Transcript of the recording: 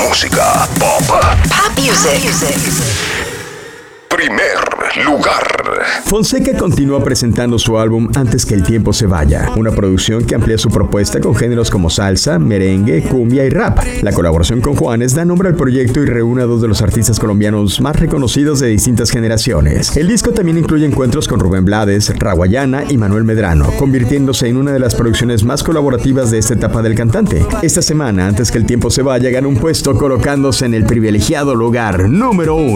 música pop. Pop music. Primer lugar. Fonseca continúa presentando su álbum Antes que el tiempo se vaya, una producción que amplía su propuesta con géneros como salsa, merengue, cumbia y rap. La colaboración con Juanes da nombre al proyecto y reúne a dos de los artistas colombianos más reconocidos de distintas generaciones. El disco también incluye encuentros con Rubén Blades, Raguayana y Manuel Medrano, convirtiéndose en una de las producciones más colaborativas de esta etapa del cantante. Esta semana, Antes que el tiempo se vaya, gana un puesto colocándose en el privilegiado lugar número 1.